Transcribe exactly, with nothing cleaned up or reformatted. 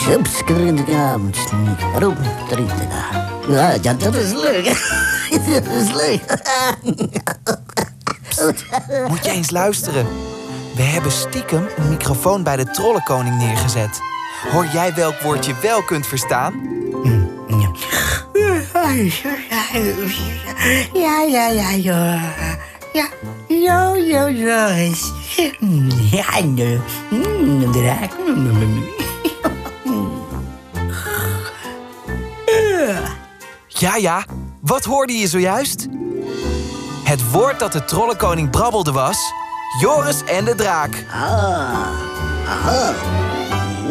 Ja, ja, dat is leuk. Dat is leuk. Moet je eens luisteren. We hebben stiekem een microfoon bij de trollenkoning neergezet. Hoor jij welk woord je wel kunt verstaan? Ja, ja, ja, ja. Ja, jo, jo, Joris. Ja, de draak. Ja, ja. Wat hoorde je zojuist? Het woord dat de trollenkoning brabbelde was... Joris en de draak. Ah, ah.